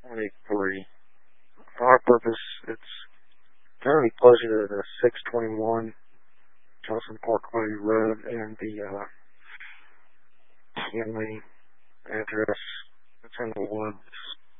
23. For our purpose, it's generally closer to the 621 Johnson Parkway Road and the Henley address. It's in the woods.